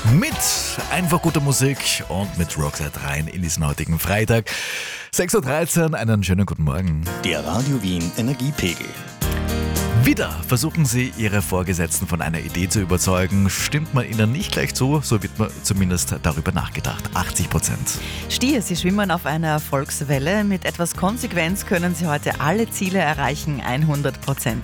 Mit einfach guter Musik und mit Roxette rein in diesen heutigen Freitag. 6.13 Uhr, einen schönen guten Morgen. Der Radio Wien Energiepegel. Wieder versuchen Sie, Ihre Vorgesetzten von einer Idee zu überzeugen. Stimmt man Ihnen nicht gleich zu, so wird man zumindest darüber nachgedacht. 80%. Stier, Sie schwimmen auf einer Erfolgswelle. Mit etwas Konsequenz können Sie heute alle Ziele erreichen, 100%.